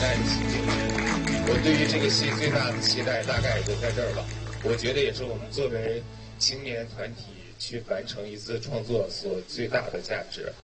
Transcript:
爱的情景。我对于这个戏最大的期待大概也就在这儿了。我觉得也是我们作为青年团体去完成一次创作所最大的价值。